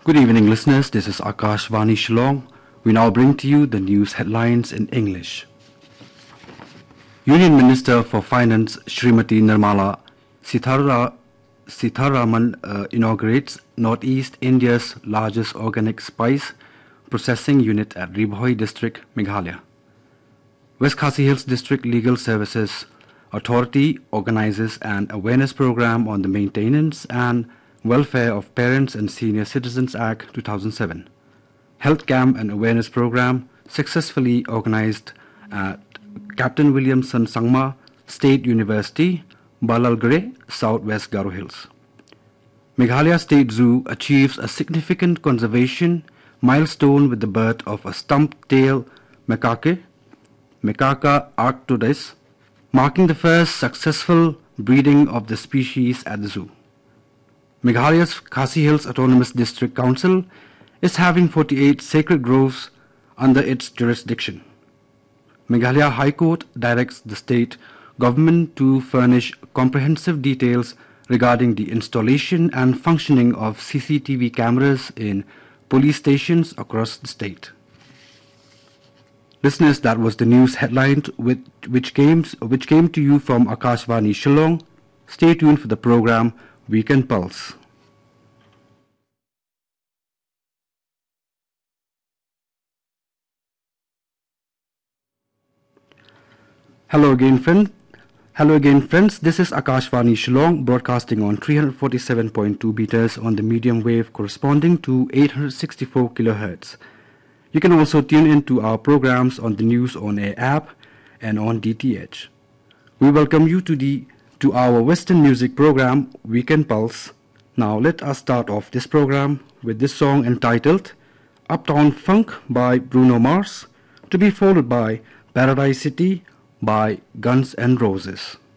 Good evening, listeners. This is Akash Vani Shillong. We now bring to you the news headlines in English. Union Minister for Finance Srimati Nirmala Sitharaman inaugurates Northeast India's largest organic spice processing unit at Ribhoi District, Meghalaya. West Khasi Hills District Legal Services Authority organizes an awareness program on the maintenance and Welfare of Parents and Senior Citizens Act 2007. Health camp and awareness program successfully organized at Captain Williamson Sangma State University, Balalgre, Southwest Garo Hills. Meghalaya State Zoo achieves a significant conservation milestone with the birth of a stump-tailed macaque, Macaca arctodus, marking the first successful breeding of the species at the zoo. Meghalaya's Khasi Hills Autonomous District Council is having 48 sacred groves under its jurisdiction. Meghalaya High Court directs the state government to furnish comprehensive details regarding the installation and functioning of CCTV cameras in police stations across the state. Listeners, that was the news headlines which came to you from Akashvani Shillong. Stay tuned for the program Weekend Pulse. Hello again, friends. This is Akashvani Shillong, broadcasting on 347.2 meters on the medium wave corresponding to 864 kilohertz. You can also tune in to our programs on the News On Air app and on DTH. We welcome you to our Western music program, Weekend Pulse. Now let us start off this program with this song entitled Uptown Funk by Bruno Mars, to be followed by Paradise City by Guns N' Roses.